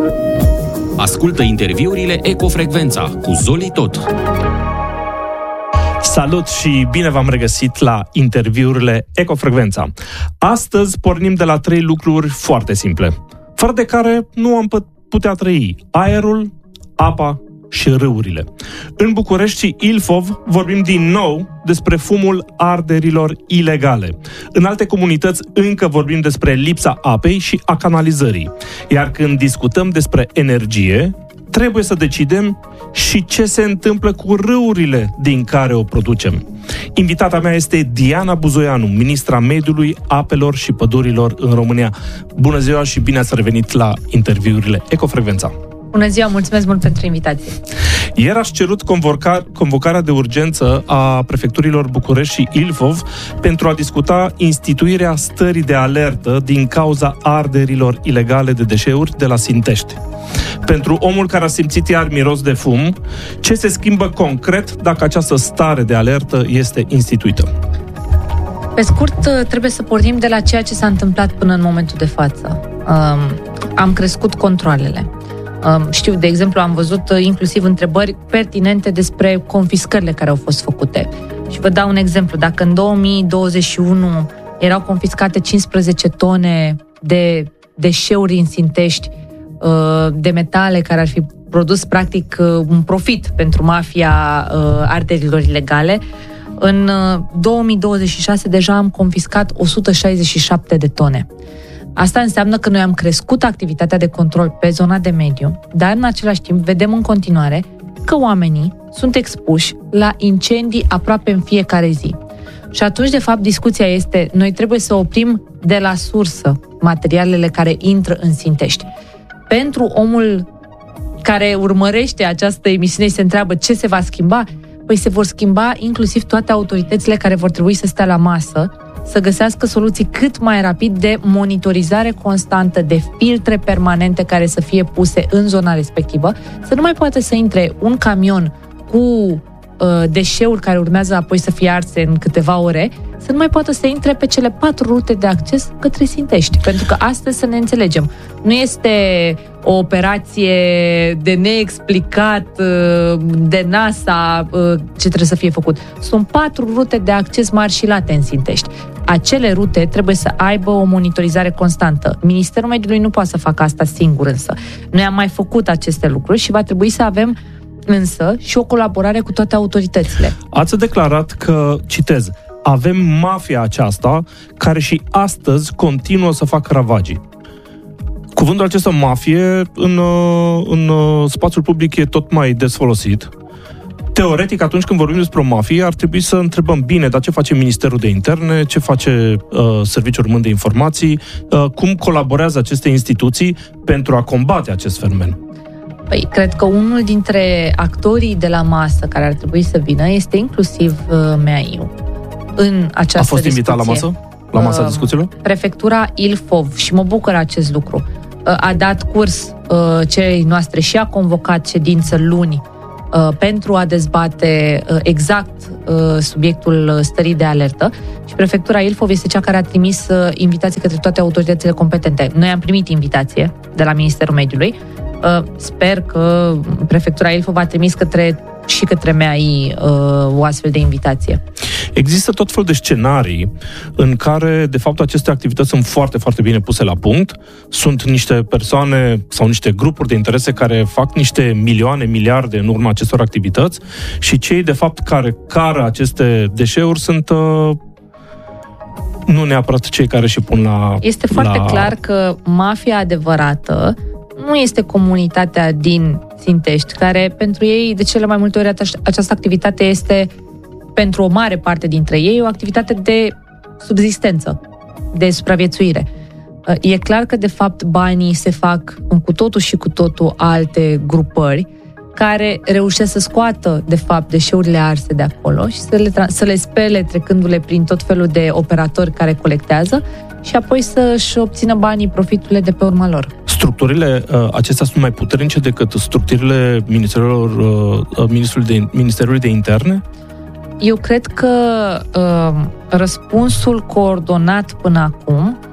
Ascultă interviurile Ecofrecvența cu Zoli Tot. Salut și bine v-am regăsit la interviurile Ecofrecvența. Astăzi pornim de la 3 lucruri foarte simple, fără de care nu am putea trăi: aerul, apa și râurile. În București și Ilfov vorbim din nou despre fumul arderilor ilegale. În alte comunități încă vorbim despre lipsa apei și a canalizării. Iar când discutăm despre energie, trebuie să decidem și ce se întâmplă cu râurile din care o producem. Invitata mea este Diana Buzoianu, ministra Mediului, Apelor și Pădurilor în România. Bună ziua și bine ați revenit la interviurile Ecofrecvența. Bună ziua, mulțumesc mult pentru invitație. Ieri ați cerut convocarea de urgență a prefecturilor București și Ilfov pentru a discuta instituirea stării de alertă din cauza arderilor ilegale de deșeuri de la Sintești. Pentru omul care a simțit iar miros de fum, ce se schimbă concret dacă această stare de alertă este instituită? Pe scurt, trebuie să pornim de la ceea ce s-a întâmplat până în momentul de față. Am crescut controalele. Știu, de exemplu, am văzut inclusiv întrebări pertinente despre confiscările care au fost făcute. Și vă dau un exemplu. Dacă în 2021 erau confiscate 15 tone de deșeuri în Sintești, de metale care ar fi produs practic un profit pentru mafia arderilor ilegale, în 2026 deja am confiscat 167 de tone. Asta înseamnă că noi am crescut activitatea de control pe zona de mediu, dar în același timp vedem în continuare că oamenii sunt expuși la incendii aproape în fiecare zi. Și atunci, de fapt, discuția este, noi trebuie să oprim de la sursă materialele care intră în Sintești. Pentru omul care urmărește această emisiune și se întreabă ce se va schimba, păi se vor schimba inclusiv toate autoritățile care vor trebui să stea la masă, să găsească soluții cât mai rapid de monitorizare constantă, de filtre permanente care să fie puse în zona respectivă, să nu mai poată să intre un camion cu deșeuri care urmează apoi să fie arse în câteva ore, să nu mai poată să intre pe cele 4 rute de acces către Sintești. Pentru că astăzi, să ne înțelegem, nu este o operație de neexplicat de NASA ce trebuie să fie făcut. Sunt 4 rute de acces mari și late în Sintești. Acele rute trebuie să aibă o monitorizare constantă. Ministerul Mediului nu poate să facă asta singur însă. Noi am mai făcut aceste lucruri și va trebui să avem însă și o colaborare cu toate autoritățile. Ați declarat că, citez, avem mafia aceasta care și astăzi continuă să facă ravagii. Cuvântul acesta mafie în spațiul public e tot mai des folosit. Teoretic, atunci când vorbim despre o mafie, ar trebui să întrebăm, bine, dar ce face Ministerul de Interne, ce face Serviciul Român de Informații, cum colaborează aceste instituții pentru a combate acest fenomen? Păi, cred că unul dintre actorii de la masă care ar trebui să vină este inclusiv MEAI-ul în această discuție. A fost invitat la masă? La masa discuțiilor? Prefectura Ilfov, și mă bucură acest lucru, a dat curs celei noastre și a convocat ședință luni pentru a dezbate exact subiectul stării de alertă, și Prefectura Ilfov este cea care a trimis invitații către toate autoritățile competente. Noi am primit invitație de la Ministerul Mediului. Sper că Prefectura Ilfov a trimis către MEAI o astfel de invitație. Există tot fel de scenarii în care, de fapt, aceste activități sunt foarte, foarte bine puse la punct. Sunt niște persoane sau niște grupuri de interese care fac niște milioane, miliarde în urma acestor activități și cei, de fapt, care cară aceste deșeuri sunt nu neapărat cei care și pun la... Este foarte clar că mafia adevărată nu este comunitatea din Sintești, care pentru ei, de cele mai multe ori, această activitate este, pentru o mare parte dintre ei, o activitate de subzistență, de supraviețuire. E clar că, de fapt, banii se fac în cu totul și cu totul alte grupări care reușesc să scoată, de fapt, deșeurile arse de acolo și să le spele trecându-le prin tot felul de operatori care colectează și apoi să-și obțină banii, profiturile de pe urma lor. Structurile acestea sunt mai puternice decât structurile Ministerului de Interne? Eu cred că răspunsul coordonat până acum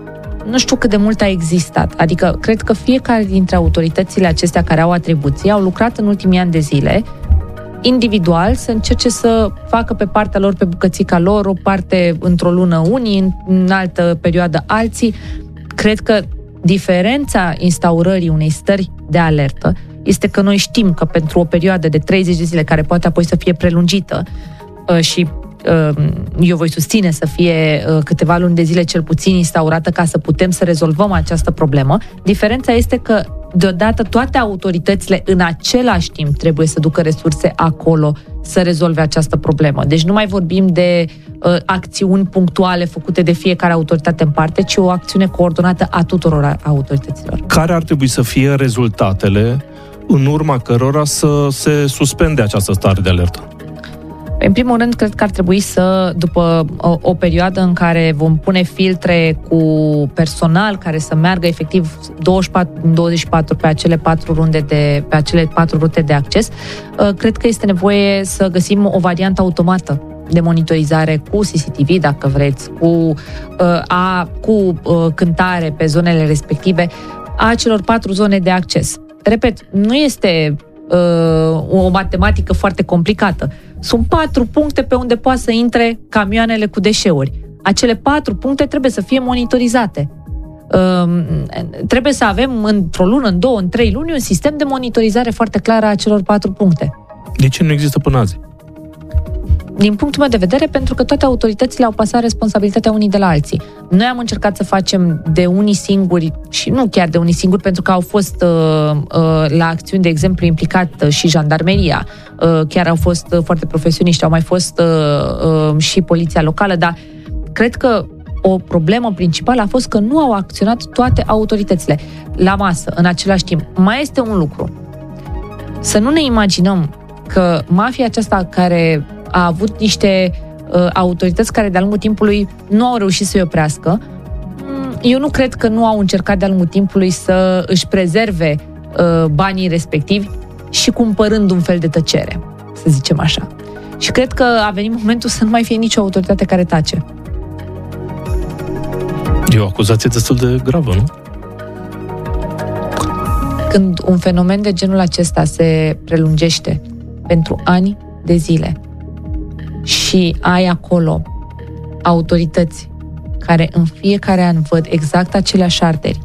nu știu cât de mult a existat. Adică, cred că fiecare dintre autoritățile acestea care au atribuții au lucrat în ultimii ani de zile individual să încerce să facă pe partea lor, pe bucățica lor, o parte într-o lună unii, în altă perioadă alții. Cred că diferența instaurării unei stări de alertă este că noi știm că pentru o perioadă de 30 de zile, care poate apoi să fie prelungită și eu voi susține să fie câteva luni de zile cel puțin instaurată ca să putem să rezolvăm această problemă, diferența este că deodată toate autoritățile în același timp trebuie să ducă resurse acolo să rezolve această problemă. Deci nu mai vorbim de acțiuni punctuale făcute de fiecare autoritate în parte, ci o acțiune coordonată a tuturor autorităților. Care ar trebui să fie rezultatele în urma cărora să se suspende această stare de alertă? În primul rând, cred că ar trebui să, după o perioadă în care vom pune filtre cu personal care să meargă efectiv 24 pe acele 4 rute de acces, cred că este nevoie să găsim o variantă automată de monitorizare cu CCTV, dacă vreți, cu cântare pe zonele respective a celor 4 zone de acces. Repet, nu este o matematică foarte complicată. Sunt 4 puncte pe unde poate să intre camioanele cu deșeuri. Acele 4 puncte trebuie să fie monitorizate. Trebuie să avem într-o lună, în 2, în 3 luni un sistem de monitorizare foarte clar a acelor 4 puncte. De ce nu există până azi? Din punctul meu de vedere, pentru că toate autoritățile au pasat responsabilitatea unii de la alții. Noi am încercat să facem de unii singuri, și nu chiar de unii singuri, pentru că au fost la acțiuni, de exemplu, implicat și jandarmeria, chiar au fost foarte profesioniști, au mai fost și poliția locală, dar cred că o problemă principală a fost că nu au acționat toate autoritățile la masă, în același timp. Mai este un lucru. Să nu ne imaginăm că mafia aceasta care a avut niște autorități care de-a lungul timpului nu au reușit să-i oprească, eu nu cred că nu au încercat de-a lungul timpului să își prezerve banii respectivi și cumpărând un fel de tăcere, să zicem așa. Și cred că a venit momentul să nu mai fie nicio autoritate care tace. E o acuzație destul de gravă, nu? Când un fenomen de genul acesta se prelungește pentru ani de zile și ai acolo autorități care în fiecare an văd exact aceleași arderi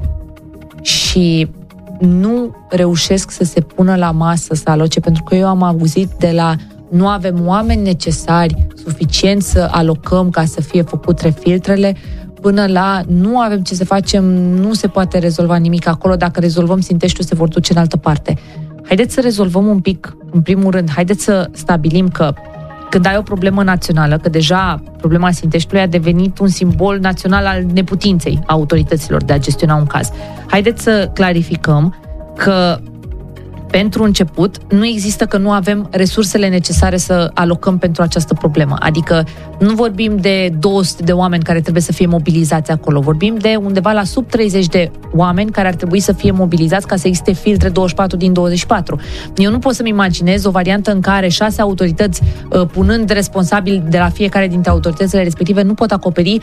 și nu reușesc să se pună la masă să aloce, pentru că eu am auzit de la nu avem oameni necesari suficient să alocăm ca să fie făcute filtrele, până la nu avem ce să facem, nu se poate rezolva nimic acolo, dacă rezolvăm Sinteștiul se vor duce în altă parte. Haideți să rezolvăm un pic, în primul rând, haideți să stabilim că când ai o problemă națională, că deja problema Sinteștiului a devenit un simbol național al neputinței autorităților de a gestiona un caz. Haideți să clarificăm că pentru început, nu există că nu avem resursele necesare să alocăm pentru această problemă. Adică nu vorbim de 200 de oameni care trebuie să fie mobilizați acolo. Vorbim de undeva la sub 30 de oameni care ar trebui să fie mobilizați ca să existe filtre 24 din 24. Eu nu pot să-mi imaginez o variantă în care 6 autorități, punând responsabili de la fiecare dintre autoritățile respective, nu pot acoperi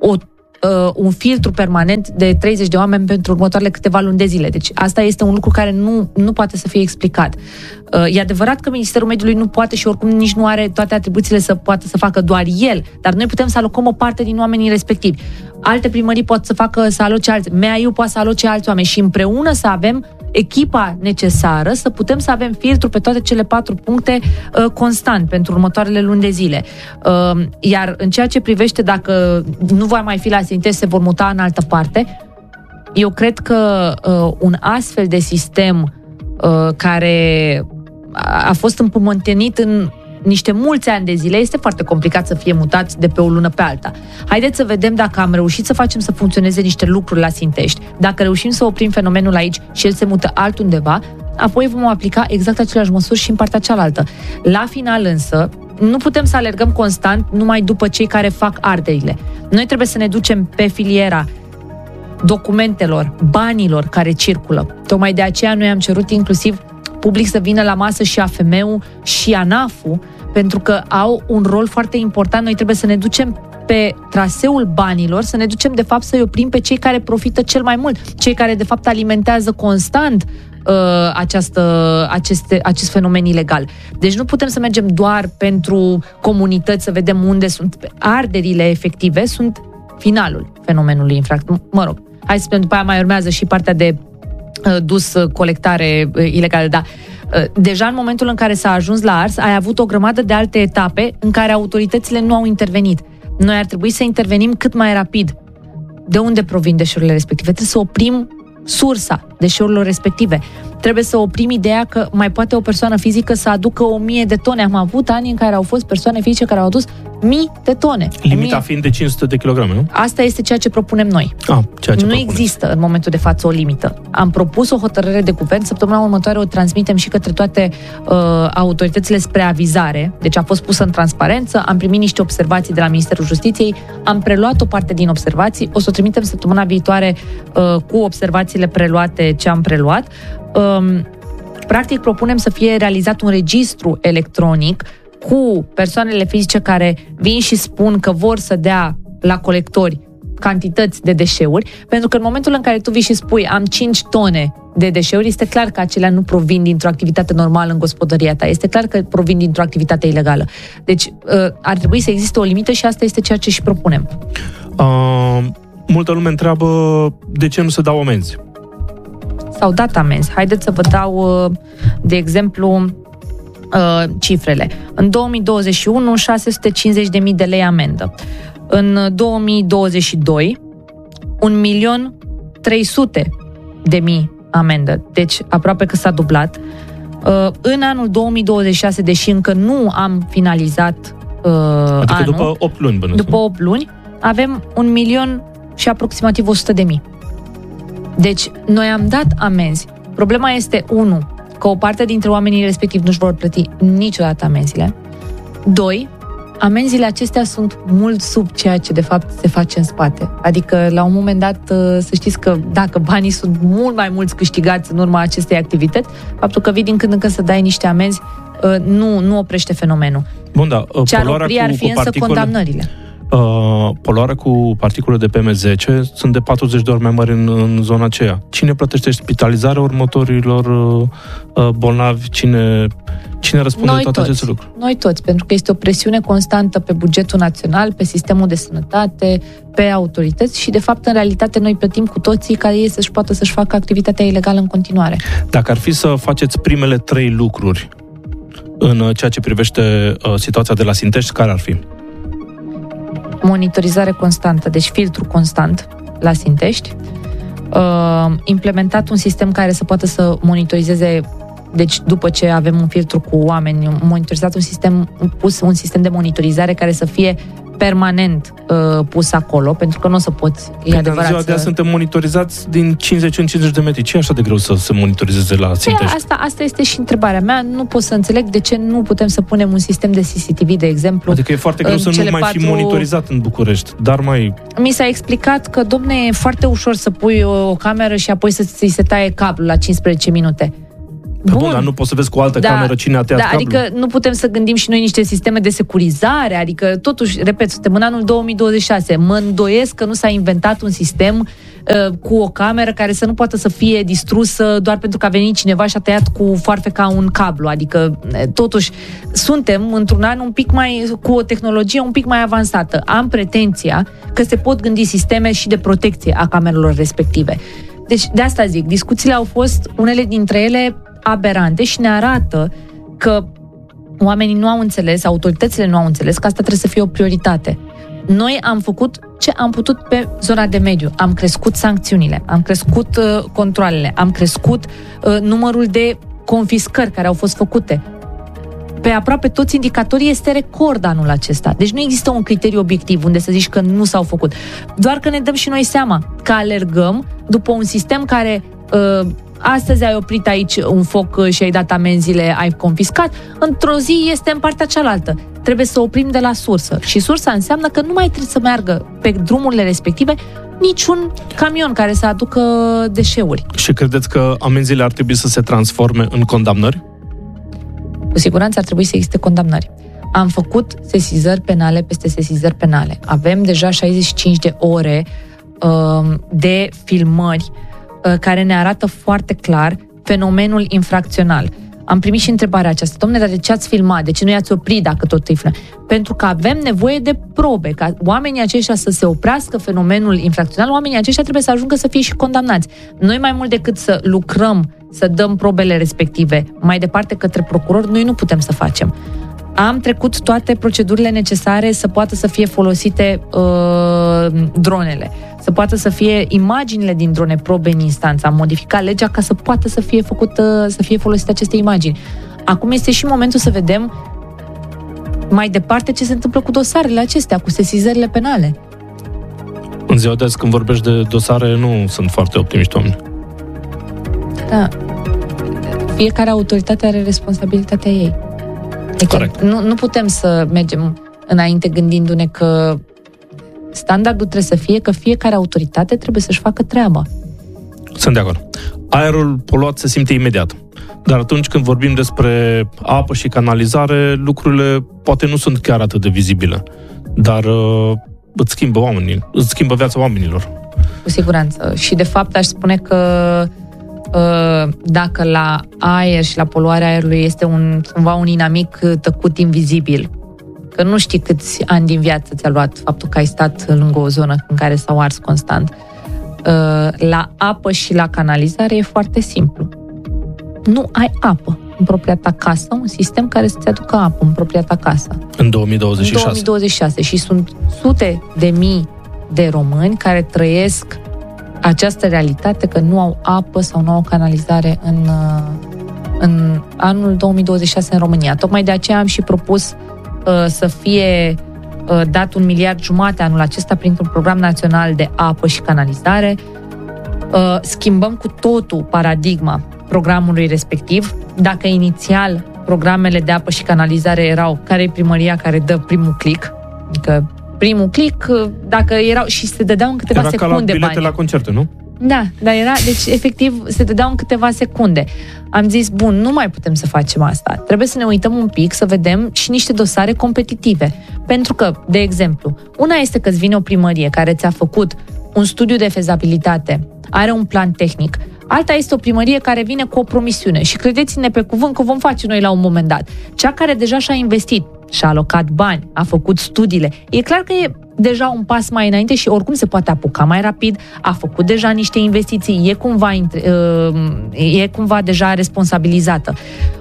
un filtru permanent de 30 de oameni pentru următoarele câteva luni de zile. Deci asta este un lucru care nu poate să fie explicat. E adevărat că Ministerul Mediului nu poate și oricum nici nu are toate atribuțiile să poată să facă doar el, dar noi putem să alocăm o parte din oamenii respectivi. Alte primării pot să aloce alții, MEAIU poate să aloce alți oameni și împreună să avem echipa necesară să putem să avem filtru pe toate cele 4 puncte constant pentru următoarele luni de zile. Iar în ceea ce privește dacă nu va mai fi la Sintești, se vor muta în altă parte, eu cred că un astfel de sistem care a fost împământenit în niște mulți ani de zile, este foarte complicat să fie mutat de pe o lună pe alta. Haideți să vedem dacă am reușit să facem să funcționeze niște lucruri la Sintești, dacă reușim să oprim fenomenul aici și el se mută altundeva, apoi vom aplica exact aceleași măsuri și în partea cealaltă. La final însă, nu putem să alergăm constant numai după cei care fac arderile. Noi trebuie să ne ducem pe filiera documentelor, banilor care circulă. Tocmai de aceea noi am cerut inclusiv public să vină la masă și AFM-ul și ANAF-ul, pentru că au un rol foarte important. Noi trebuie să ne ducem pe traseul banilor, să ne ducem de fapt să-i oprim pe cei care profită cel mai mult, cei care de fapt alimentează constant acest fenomen ilegal. Deci nu putem să mergem doar pentru comunități să vedem unde sunt. Arderile efective sunt finalul fenomenului infracțiunii. Mă rog, hai să spunem, după aia mai urmează și partea de dus colectare ilegală, dar deja în momentul în care s-a ajuns la ars, ai avut o grămadă de alte etape în care autoritățile nu au intervenit. Noi ar trebui să intervenim cât mai rapid. De unde provin deșeurile respective? Trebuie să oprim sursa deșeurilor respective. Trebuie să oprim ideea că mai poate o persoană fizică să aducă 1000 de tone. Am avut ani în care au fost persoane fizice care au adus 1000 de tone. Limita fiind de 500 de kilograme, nu? Asta este ceea ce propunem noi. Nu există în momentul de față o limită. Am propus o hotărâre de guvern, săptămâna următoare o transmitem și către toate autoritățile spre avizare. Deci a fost pusă în transparență, am primit niște observații de la Ministerul Justiției, am preluat o parte din observații, o să o trimitem săptămâna viitoare cu observațiile preluate ce am preluat. Practic propunem să fie realizat un registru electronic cu persoanele fizice care vin și spun că vor să dea la colectori cantități de deșeuri, pentru că în momentul în care tu vii și spui am 5 tone de deșeuri, este clar că acelea nu provin dintr-o activitate normală în gospodăria ta, este clar că provin dintr-o activitate ilegală. Deci ar trebui să existe o limită și asta este ceea ce și propunem. Multă lume întreabă de ce nu se dau amenzi. S-au dat amenzi. Haideți să vă dau, de exemplu, cifrele. În 2021, 650.000 de lei amendă. În 2022, 1.300.000 amendă. Deci, aproape că s-a dublat. În anul 2026, deși încă nu am finalizat adică anul, după 8 luni. După 8 luni, avem 1.000.000 și aproximativ 100.000. Deci, noi am dat amenzi. Problema este, 1, că o parte dintre oamenii respectivi nu-și vor plăti niciodată amenziile. 2, amenziile acestea sunt mult sub ceea ce de fapt se face în spate. Adică, la un moment dat, să știți că dacă banii sunt mult mai mulți câștigați în urma acestei activități, faptul că vii din când în când să dai niște amenzi nu oprește fenomenul. Bun, da, ce ar opri ar fi însă condamnările. Poluarea cu particule de PM10 sunt de 40 de ori mai mari în zona aceea. Cine plătește spitalizarea următorilor bolnavi? Cine răspunde de toate aceste lucruri? Noi toți, pentru că este o presiune constantă pe bugetul național, pe sistemul de sănătate, pe autorități și, de fapt, în realitate, noi plătim cu toții ca ei să-și poată să-și facă activitatea ilegală în continuare. Dacă ar fi să faceți primele 3 lucruri în ceea ce privește situația de la Sintești, care ar fi? Monitorizare constantă, deci filtru constant la Sintești, implementat un sistem care să poată să monitorizeze, deci după ce avem un filtru cu oameni, monitorizat un sistem de monitorizare care să fie permanent pus acolo, pentru că nu o să poți, e adevărat. În ziua de azi suntem monitorizați din 50 în 50 de metri. Ce e așa de greu să se monitorizeze la Sintești? Asta este și întrebarea mea. Nu pot să înțeleg de ce nu putem să punem un sistem de CCTV, de exemplu. Adică e foarte greu să nu mai fi monitorizat în București, dar mai... Mi s-a explicat că, domne, e foarte ușor să pui o cameră și apoi să ți se taie cablul la 15 minute. Bun, dar nu poți să vezi cu o altă cameră cine a tăiat cablul. Adică nu putem să gândim și noi niște sisteme de securizare, adică totuși, repet, suntem în anul 2026. Mă îndoiesc că nu s-a inventat un sistem cu o cameră care să nu poată să fie distrusă doar pentru că a venit cineva și a tăiat cu foarfeca un cablu. Adică, totuși, suntem într-un an cu o tehnologie un pic mai avansată. Am pretenția că se pot gândi sisteme și de protecție a camerelor respective. Deci, de asta zic, discuțiile au fost, unele dintre ele, aberante și ne arată că oamenii nu au înțeles, autoritățile nu au înțeles că asta trebuie să fie o prioritate. Noi am făcut ce am putut pe zona de mediu. Am crescut sancțiunile, am crescut controalele, am crescut numărul de confiscări care au fost făcute. Pe aproape toți indicatorii este record anul acesta. Deci nu există un criteriu obiectiv unde să zici că nu s-au făcut. Doar că ne dăm și noi seama că alergăm după un sistem care... astăzi ai oprit aici un foc și ai dat amenziile, ai confiscat, într-o zi este în partea cealaltă. Trebuie să oprim de la sursă. Și sursa înseamnă că nu mai trebuie să meargă pe drumurile respective niciun camion care să aducă deșeuri. Și credeți că amenziile ar trebui să se transforme în condamnări? Cu siguranță ar trebui să existe condamnări. Am făcut sesizări penale peste sesizări penale. Avem deja 65 de ore de filmări care ne arată foarte clar fenomenul infracțional. Am primit și întrebarea aceasta: dom'le, dar de ce ați filmat? De ce nu i-ați oprit dacă tot îi filmat? Pentru că avem nevoie de probe, ca oamenii aceștia să se oprească fenomenul infracțional, oamenii aceștia trebuie să ajungă să fie și condamnați. Noi, mai mult decât să lucrăm, să dăm probele respective mai departe către procuror, noi nu putem să facem. Am trecut toate procedurile necesare să poată să fie folosite dronele, să poată să fie imaginile din drone probe în instanță. Am modificat legea ca să poată să fie folosite aceste imagini. Acum este și momentul să vedem mai departe ce se întâmplă cu dosarele acestea, cu sesizările penale. În ziua de azi, când vorbești de dosare, nu sunt foarte optimiști oameni. Da. Fiecare autoritate are responsabilitatea ei. Corect. Nu putem să mergem înainte gândindu-ne că standardul trebuie să fie că fiecare autoritate trebuie să-și facă treaba. Sunt de acord. Aerul poluat se simte imediat. Dar atunci când vorbim despre apă și canalizare, lucrurile poate nu sunt chiar atât de vizibile. Dar îți schimbă viața oamenilor. Cu siguranță. Și de fapt aș spune că dacă la aer și la poluarea aerului este cumva un inamic tăcut invizibil, că nu știi câți ani din viață ți-a luat faptul că ai stat lângă o zonă în care s-au ars constant. La apă și la canalizare e foarte simplu. Nu ai apă în propria ta casă, un sistem care să-ți aducă apă în propria ta casă. În 2026. În 2026. Și sunt sute de mii de români care trăiesc această realitate că nu au apă sau nu au canalizare în anul 2026 în România. Tocmai de aceea am și propus să fie dat 1,5 miliarde anul acesta printr-un program național de apă și canalizare. Schimbăm cu totul paradigma programului respectiv. Dacă inițial programele de apă și canalizare erau care e primăria care dă primul click, adică primul click, dacă erau și se dădeau în câteva secunde bani. Era ca la bilete la concerte, nu? Da, dar era, deci efectiv se dădeau în câteva secunde. Am zis, bun, nu mai putem să facem asta. Trebuie să ne uităm un pic, să vedem și niște dosare competitive. Pentru că, de exemplu, una este că îți vine o primărie care ți-a făcut un studiu de fezabilitate, are un plan tehnic. Alta este o primărie care vine cu o promisiune și credeți-ne pe cuvânt că vom face noi la un moment dat. Cea care deja și-a investit, și-a alocat bani, a făcut studiile, e clar că e deja un pas mai înainte și oricum se poate apuca mai rapid, a făcut deja niște investiții, e cumva deja responsabilizată.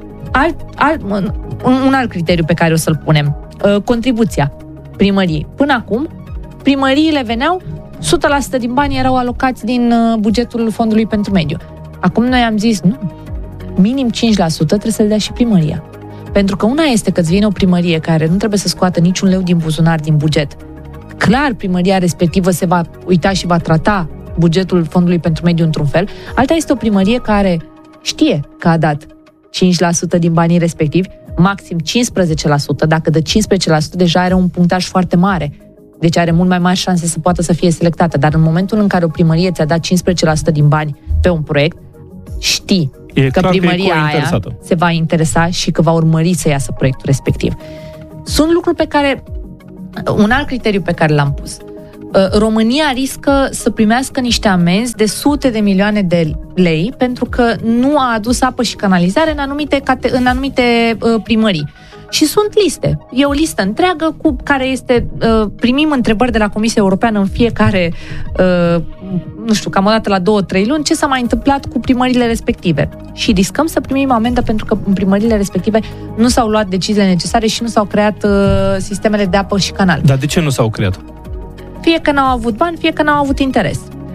Un alt criteriu pe care o să-l punem, contribuția primăriei. Până acum, primăriile veneau, 100% din bani erau alocați din bugetul Fondului pentru Mediu. Acum noi am zis, nu, minim 5% trebuie să-l dea și primăria. Pentru că una este că îți vine o primărie care nu trebuie să scoată niciun leu din buzunar, din buget. Clar, primăria respectivă se va uita și va trata bugetul Fondului pentru Mediu într-un fel. Alta este o primărie care știe că a dat 5% din banii respectivi, maxim 15%. Dacă dă 15%, deja are un punctaj foarte mare. Deci are mult mai mari șanse să poată să fie selectată. Dar în momentul în care o primărie ți-a dat 15% din bani pe un proiect, știi că primăria aia se va interesa și că va urmări să iasă proiectul respectiv. Sunt lucruri pe care... Un alt criteriu pe care l-am pus. România riscă să primească niște amenzi de sute de milioane de lei pentru că nu a adus apă și canalizare în anumite primării. Și sunt liste. E o listă întreagă cu care este... primim întrebări de la Comisia Europeană în fiecare, cam o dată la 2-3 luni, ce s-a mai întâmplat cu primările respective. Și riscăm să primim amendă pentru că în primările respective nu s-au luat deciziile necesare și nu s-au creat sistemele de apă și canal. Dar de ce nu s-au creat? Fie că n-au avut bani, fie că n-au avut interes.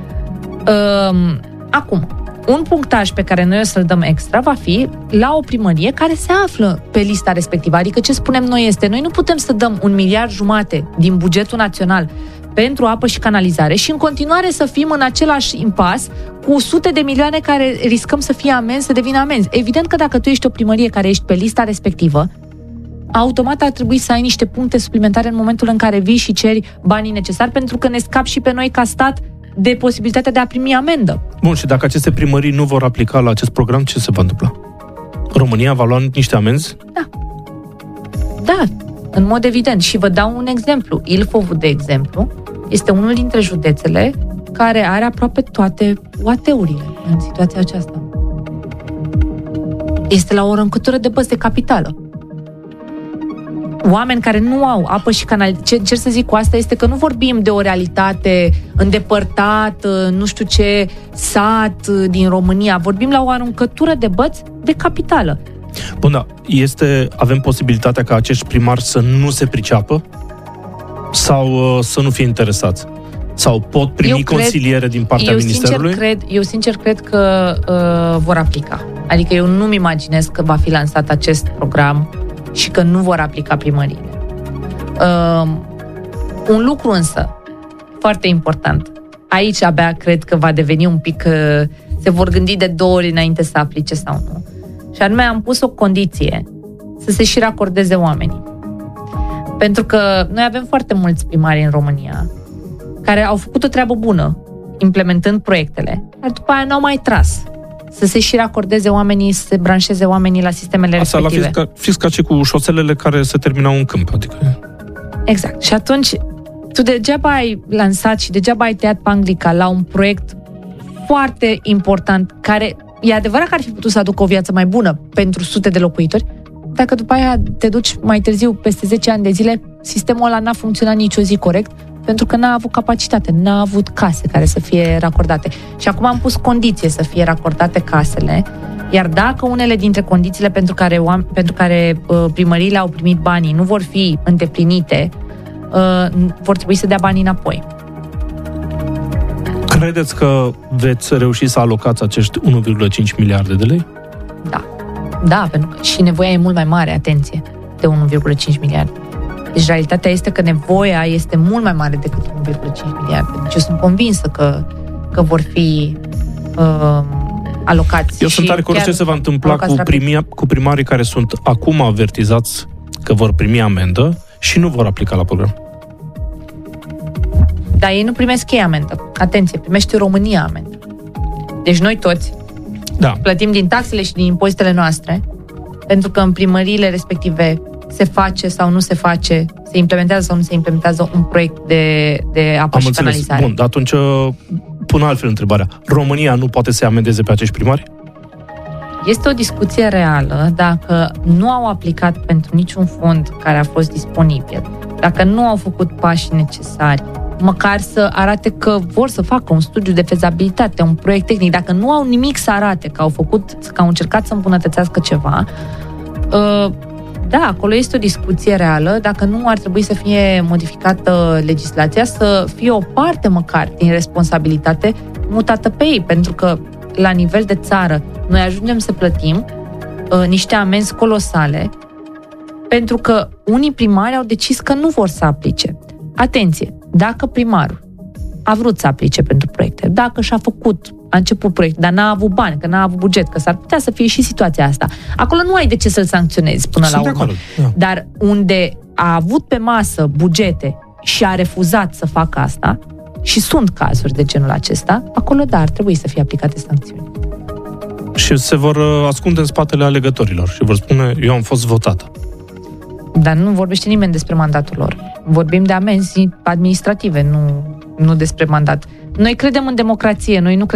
Acum, un punctaj pe care noi o să-l dăm extra va fi la o primărie care se află pe lista respectivă. Adică ce spunem noi este, noi nu putem să dăm 1,5 miliarde din bugetul național pentru apă și canalizare și în continuare să fim în același impas cu sute de milioane care riscăm să fie amenzi, să devină amenzi. Evident că dacă tu ești o primărie care ești pe lista respectivă, automat ar trebui să ai niște puncte suplimentare în momentul în care vii și ceri banii necesari, pentru că ne scap și pe noi ca stat de posibilitatea de a primi amendă. Bun, și dacă aceste primării nu vor aplica la acest program, ce se va întâmpla? România va lua niște amenzi? Da. În mod evident. Și vă dau un exemplu. Ilfovul, de exemplu, este unul dintre județele care are aproape toate UAT-urile în situația aceasta. Este la o răncătură de băți de capitală. Oameni care nu au apă și canalitate. Ce încerc să zic cu asta este că nu vorbim de o realitate îndepărtată, nu știu ce sat din România. Vorbim la o aruncătură de băți de capitală. Bun, da. Avem posibilitatea ca acești primari să nu se priceapă? Sau să nu fie interesați? Sau pot primi consiliere din partea Ministerului? Eu sincer cred că vor aplica. Adică eu nu-mi imaginez că va fi lansat acest program și că nu vor aplica primăriile. Un lucru însă foarte important. Aici abia cred că va deveni un pic... se vor gândi de 2 ori înainte să aplice sau nu. Și anume am pus o condiție să se și racordeze oamenii. Pentru că noi avem foarte mulți primari în România care au făcut o treabă bună implementând proiectele, dar după aia n-au mai tras să se și racordeze oamenii, să se branșeze oamenii la sistemele respective. Asta fix ca și cu șoselele care se terminau în câmp. Adică... Exact. Și atunci tu degeaba ai lansat și degeaba ai tăiat panglica la un proiect foarte important, care e adevărat că ar fi putut să aducă o viață mai bună pentru sute de locuitori, dacă după aia te duci mai târziu, peste 10 ani de zile, sistemul ăla n-a funcționat nicio zi corect, pentru că n-a avut capacitate, n-a avut case care să fie racordate. Și acum am pus condiție să fie racordate casele, iar dacă unele dintre condițiile pentru care primăriile au primit banii nu vor fi îndeplinite, vor trebui să dea banii înapoi. Credeți că veți reuși să alocați acești 1,5 miliarde de lei? Da, pentru că și nevoia e mult mai mare, atenție, de 1,5 miliarde. Deci realitatea este că nevoia este mult mai mare decât 1,5 miliarde. Deci eu sunt convinsă că vor fi alocați. Eu sunt tare curios ce se va întâmpla cu primarii care sunt acum avertizați că vor primi amendă și nu vor aplica la program. Dar ei nu primesc ei amendă. Atenție, primește România amendă. Deci noi toți plătim din taxele și din impozitele noastre, pentru că în primăriile respective se face sau nu se face, se implementează sau nu se implementează un proiect de apă și canalizare. Bun, dar atunci pun altfel întrebarea. România nu poate să amendeze pe acești primari? Este o discuție reală dacă nu au aplicat pentru niciun fond care a fost disponibil, dacă nu au făcut pașii necesari, măcar să arate că vor să facă un studiu de fezabilitate, un proiect tehnic, dacă nu au nimic să arate că au încercat să îmbunătățească ceva, da, acolo este o discuție reală, dacă nu ar trebui să fie modificată legislația, să fie o parte măcar din responsabilitate mutată pe ei, pentru că la nivel de țară noi ajungem să plătim niște amenzi colosale pentru că unii primari au decis că nu vor să aplice. Atenție, dacă primarul a vrut să aplice pentru proiecte, dacă a început proiect, dar n-a avut bani, că n-a avut buget, că s-ar putea să fie și situația asta. Acolo nu ai de ce să-l sancționezi până la urmă. Dar unde a avut pe masă bugete și a refuzat să facă asta, și sunt cazuri de genul acesta, acolo, da, ar trebui să fie aplicate sancțiuni. Și se vor ascunde în spatele alegătorilor și vor spune, eu am fost votată. Dar nu vorbește nimeni despre mandatul lor. Vorbim de amenzi administrative, nu despre mandat. Noi credem în democrație, noi nu